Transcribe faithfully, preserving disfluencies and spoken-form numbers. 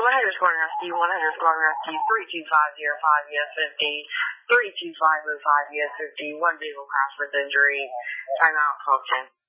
one hundred scoring rescue, one hundred scoring rescue, three two five zero five U S fifty, three two five oh five U S fifty, one vehicle crash with injury, timeout, twelve ten.